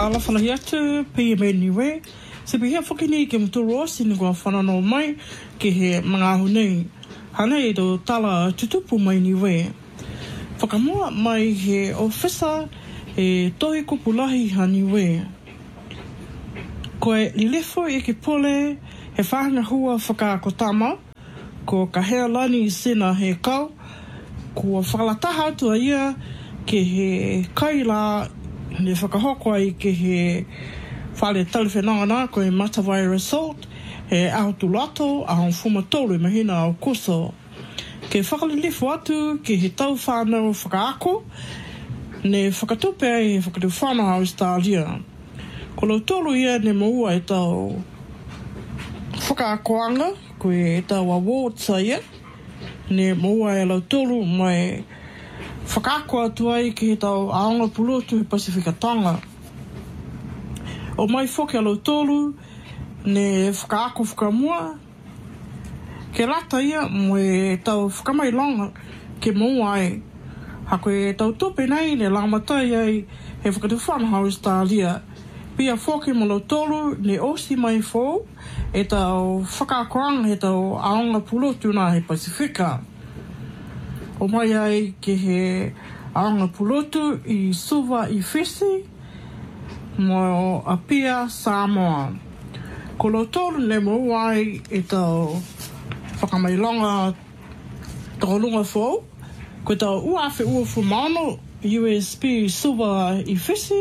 ala whalahi atu, pia me niwe. Se pia whakini ke mtoro osi ni kua whanano mai ke he mga hunei. Hana e do tala tutupu mai niwe. Whakamua mai he ofisa e tohi kupulahi ha niwe. Koe lilefo e ke pole he whahanga hua whakakotama ko ka hea lani sina he kau kua whakalataha atua ia ke he kaila ne whakahoko ai ke he whale taliwhenanga ko e Matawai Resort he ahotulato a hon fumatolu mahina au kuso. Ke whakalilifo atu ke he tau whanau whakaako ne whakatupe ai he whakatu whanau Australia. Ko lau tolu ia ne maua e tau whakaakoanga ko e tau awards ia ne maua e lau tolu mai whakaako atu ai ki he tau aonga pulotu he Pasifika Tonga. O mai whoke alo tolu, ne whakaako whakamua, ke rata ia mo e tau whakamai longa ke maua ai. Hako e tau tope nei ne lamatai ai he whakatu whanau Australia. Pia whoke mo alo tolu ne osi mai fō e tau whakaakoanga he tau aonga pulotu na he Pasifika. O mai ai ke he aonga pulotu I Suva I Fesi mo Apia Samoa. Ko lo tolu ne mo ai e tau whakamailonga takolunga fō. Ko tau uawhi ua fumano USP Suva I Fesi.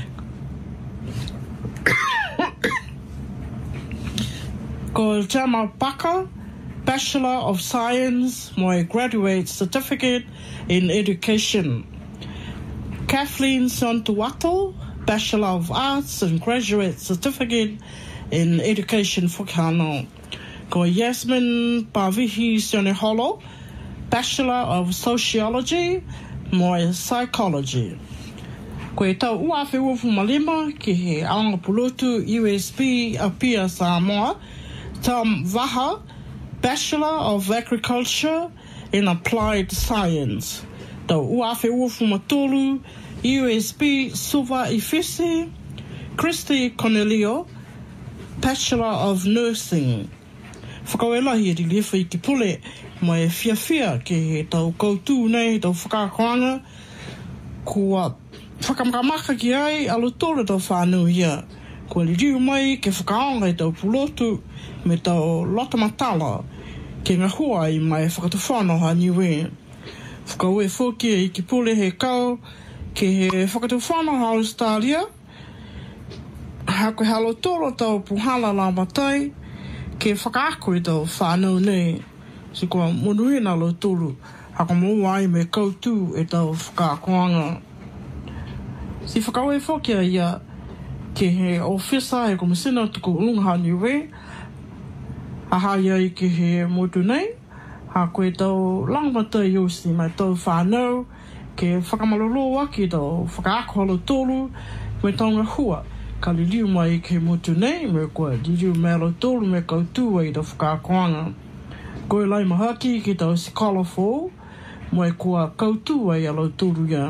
Ko Jama Baka Bachelor of Science, my graduate certificate in education. Kathleen Santuato, Bachelor of Arts and graduate certificate in education Whakano. Ko Yasmin Pavihi Soneholo, Bachelor of Sociology, my psychology. Ko e tau uawhi uafu malima ki he aonga pulotu USB Apia Samoa, Tom Vaha, Bachelor of Agriculture in Applied Science. Tau uawhi uafu matolu, USB Suva I Fesi, Christy Cornelio, Bachelor of Nursing. Whakawelahi e riliwha I ki pule, mai whiawhia ke he tau koutu nei, tau whakakoanga, kua whakamkamaka ki ai alo tōre tau whānau ia. Kua liriu mai ke whakaonga I tau pulotu me tau lota matala ke ngā hua I mai whakatu whanau ha niwe. Whakaue whoki I ki pule he kau ke he whakatu whanau ha Australia. Hako he alo tōro tau puhala la matai ke whakaako I tau whanau nei. Si kua monuina alo tōru hako mo ai me koutu e tau whakaakoanga. Si whakaue whoki ia ke he ofisa e komisina tuku ulunga niwe. Aha ia ke he motu nei. Ha koe tau langmata I osi mai tau whanau ke whakamalolo aki tau whakaako halo tolu me tau ngā hua. Ka liliu mai ke motu nei me koe liliu me alo tolu me koutu ai tau whakaakoanga. Koe lai mahaki ke tau sikola fō mo e kua koutu ai alo tolu ia.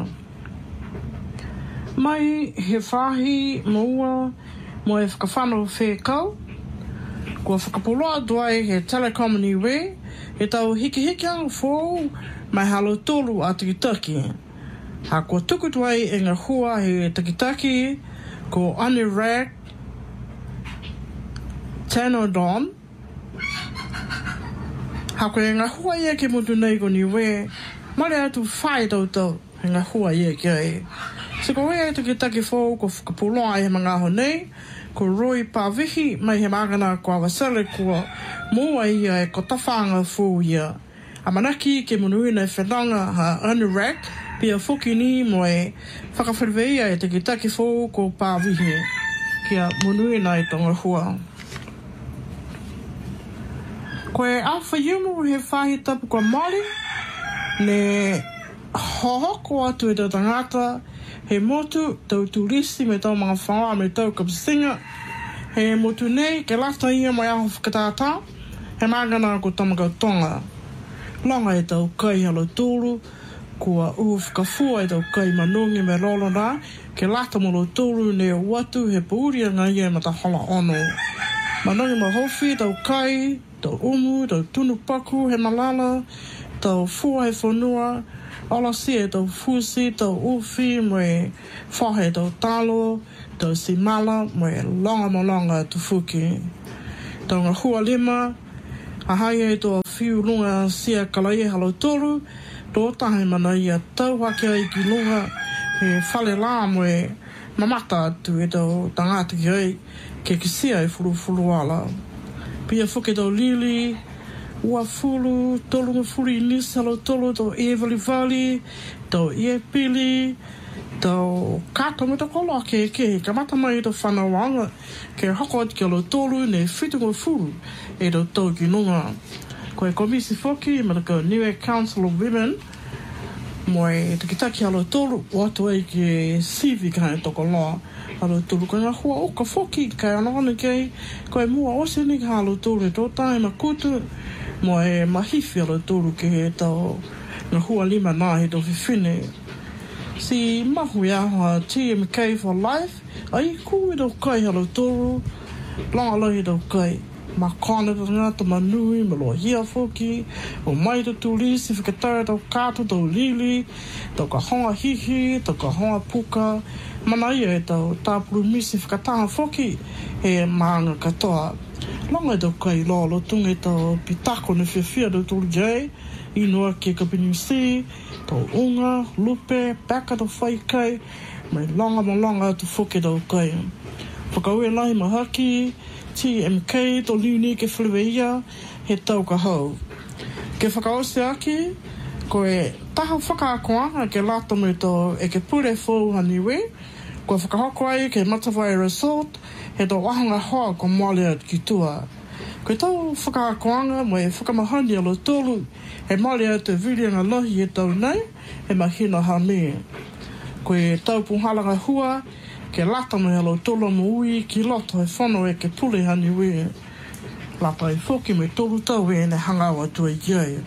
Mai he whahi maua mo e whakawhanau whekau. Kua whakapoloa duai he telecom niwe, he tau hiki anga fō mai halo tolu a takitaki. Ha kua tuku duai e ngā hua he takitaki ko Anirag Tanodon. Ha koe ngā hua ia ke mutu nei ko niwe, mare atu whai tau he ngā hua ia ke ai. Se ko ea takitaki fō ko whakapoloa he mga honei, ko Roy Pavihi mai he magana ko awasale kua mua ia e ko tawhanga fō ia. A manaki ke munuina e whenanga ha Anirag, pia whoki ni mo e whakawhiriweia e takitaki fō ko Pavihi, kia munuina e tonga hua. Ko e awha yumu he whahi tapu ko Māori, ne hohoko atu e tau tangata, he motu tau turisi me tau mga whaoa me tau kapsinga. He motu nei ke lata ia mai aho whakatātā. He magana ko Tamakau Tonga. Longa e tau kai halo tūru kua uwhikafua e tau kai manungi me rolo rā, ke lata mo lo tolu ne watu he pauria ngai e mata hola ono. Manungi ma hofi tau kai, tau umu, tau tunu paku he malala, tau fua he whanua, ala si e tau fusi, tau uwhi me whahe tau talo, tau simala me longa mo longa tu fuki. Tau ngā hua lima, ahai e toa whiu lunga sia kalai e halo tolu, tō tahe mana ia tau hake ai ki lunga he whale lā moe mamata atu e tau tangata ki ai ke kisia e furu ala. Pia whuke tau lili, ua fulu, tolunga furi nis halo tolu, tau e vali, tau e pili, tau kata me ta kola ke ka mata mai tau whanawanga ke hoko ati ke halo tolu ne whitunga furu e tau ki lunga. Ko e komisi whoki, ma ko Niue Council of Women, mo e te kitaki halo tolu, o atu ai ke sivi ka e toko loa. Halo tolu, ko ngā hua oka whoki, kai anahana kei, ko e mua ose ni ka halo tolu e tō tae ma kutu, mo e mahifi halo tolu ke he tau ngā hua lima nā he tō whiwhine. Si mahu e aha TMK for Life, ai ku e tō kai halo tolu, langa lai e tō kai. Ma kone ta ngata manui, ma loa hia whoki, o mai ta tūlisi, whakatara tau kātu, tau lili, tau ka honga hihi, tau ka honga puka, mana ia e tau tāpuru misi whakataha whoki, he maanga katoa. Langa e tau kai lolo tunga e tau pitako ne whiawhia tau tūli jai, inua ke kapinisi, tau unga, lupe, paka tau whaikai, mai longa ma longa tu whoki tau kai. Whakaue lai mahaki, TMK to liuni ke whileweia he tau ka hau. Ke whakaose aki, ko e taha whakaakoanga ke lata me to e ke pure fōu haniwe, ko whakahoko ai ke Matawai Resort, he to wahanga hoa ko Moalea ki tua. Ko e tau whakaakoanga mo e whakamahani alo tolu, he Moalea te virianga lohi e tau nei, he mahina hame. Ko e tau puhalanga hua, ke lata me alo tolo mo ui ki loto e whono e ke pule hani we. Lata e whoki me tolu tau e ne hangawa tu e iai.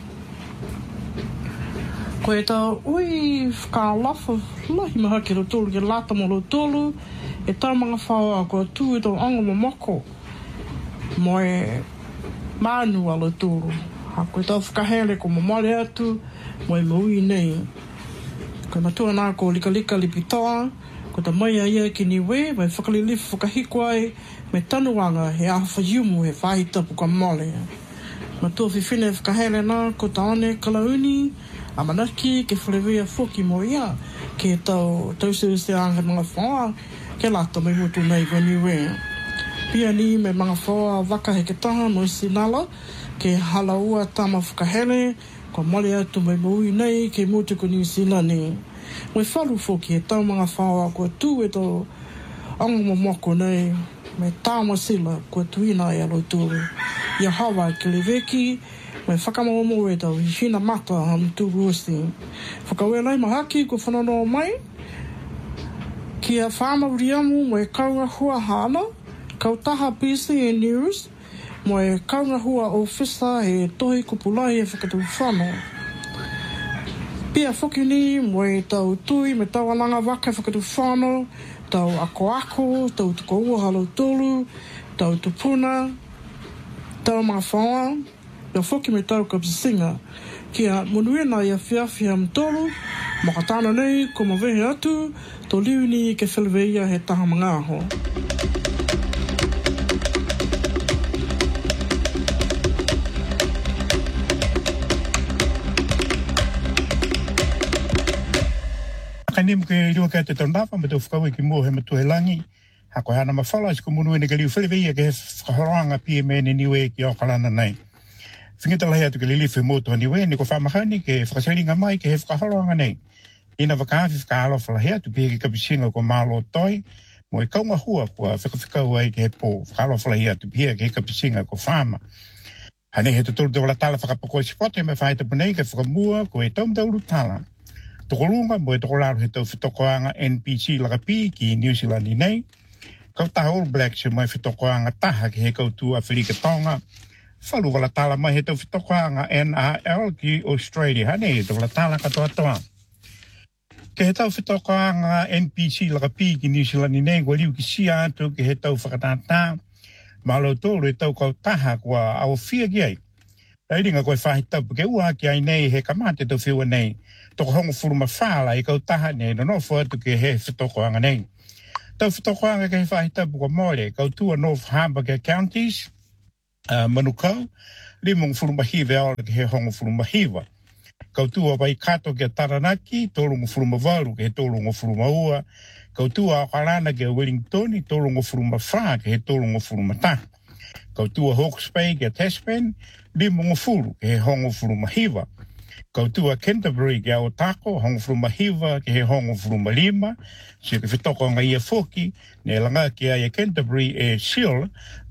Ko e tau ui whakalafa lahi maha ke lo tolu ke lata mo lo tolu e tau mga whaoa ko tu e tau anga mo moko mo e manu alo tolu. Ha ko e tau whakahele ko mo mare atu mo e mo ui nei. Ko e matua nā ko lika lipitoa, ko ta mai ia ki Niue, mai whakalilifu whakahiko ai, me tanuanga he awha yumu he whahitapu ka mole. Matua whiwhine whakahele nā ko ta one kalauni, a manaki ke whalewea whoki mo ia, ke tau se anga mga whaoa, ke lata mai mutu nei ko Niue. Pia ni me mga whaoa waka he ke taha mo sinala, ke halaua tama whakahele, ko mole atu mai mui nei ke mutu ko New Zealand ni. Moi whalu whoki e tau mga whaoa kua tū e tō anga mo moko nei, me tāma sila kua tuina e alo tūru. Ia hawa ke le veki, mai whakamaomo e tau hina mata ham tūru osi. Whakaue lai mahaki kua whananoa mai, kia whamawriamu mo e kaunga hua hana, kautaha PCN News, mo e kaunga hua ofisa e tohi kupulai e whakatu whano. Pia whoki ni mo e tau tui me tau alanga waka whakatu whano, tau ako, tau tuko ua halo tolu, tau tupuna, tau mga whaoa, ia whoki me tau kapsisinga. Kia munuena ia whiawhia mtolu, makatana nei ko mawehe atu, to liuni ke wheleweia he taha mga aho. Kanim ke rua ka te tonapa me te whakawe ki mohe me tuhe langi. Hako hana mawhala si ko munuene ke liu wheleweia ke he whakahoanga PMN Niue ki Aukalana nei. Whingita lahi atu ke liliwhi motu Niue ni ko whamahani ke whakasaringa mai ke he whakahoanga nei. Ina wakawhi whakahalofa lahi atu ki he kapisinga ko malo toi mo e kaunga hua kua whakawhikau ai ke he po whakahalofa lahi atu ki he kapisinga ko whama. Hane he tuturu te wala tala whakapako i sipote me whaita punei ke whakamua ko e taumtauru tala. Tokolunga mo e tokolaru he tau whitokoanga NPC lakapi ki New Zealand nei. Kautaha All Blacks mo e whitokoanga taha ki he kautu Afrika Tonga. Whalu wala tala mai he tau whitokoanga NRL ki Australia. Hane he tau wala tala katoa toa. Ke he tau whetokoanga NPC laka pi ki New Zealand ni nengo liu ki sia atu ke he tau whakatata. Mahalo tōru e tau kau taha kua awa whia ki ai. Ringa koe whahi tau ke ua ki ai nei he kamate tau whiua nei. Toko hongo furuma whala i kau taha nei no nofo atu ke he whetokoanga nei. Tau whetokoanga ke he whahi tau kua mole kau tua North Harbour Counties. Manukau, limong furuma hiwa aola ke he hongo furuma hiwa. Kau tua wai kato ke Taranaki, tōrungo furuma waru ke he tōrungo furuma ua. Kau tua Aokarana ke Wellington, tōrungo furuma wha ke he tōrungo furuma ta. Kau tua Hawke's Bay ke Tasman, limongo furu ke he hongo furuma hiwa. Kau tua Canterbury ke Aotako, hongo furuma hiwa ke he hongo furuma lima. Sia ke whetoko nga ia foki, ne langa ke aia Canterbury e Seal,